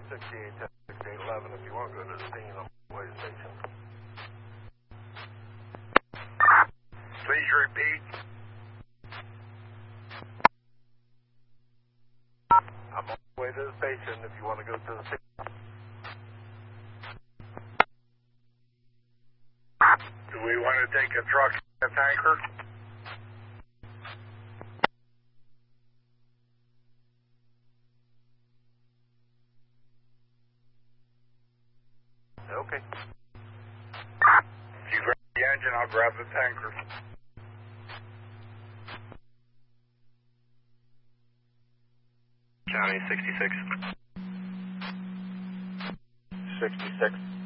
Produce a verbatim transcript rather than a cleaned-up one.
sixty-eight ten, sixty-eight eleven, if you want to go to the scene on the way station. Please repeat. I'm on the way to the station if you want to go to the station. Do we want to take a truck and a tanker? Okay. If you grab the engine, I'll grab the tanker. County sixty-six. sixty-six.